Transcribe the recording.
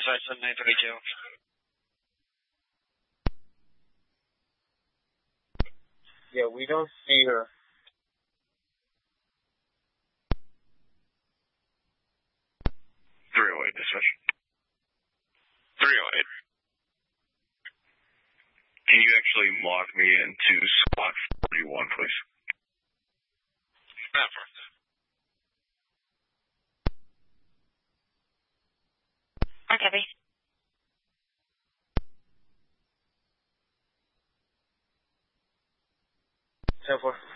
Dispatch 7932. Yeah, we don't see her. Dispatch. 308. Can you actually lock me into squad 41, please? Affirmative. Copy. So for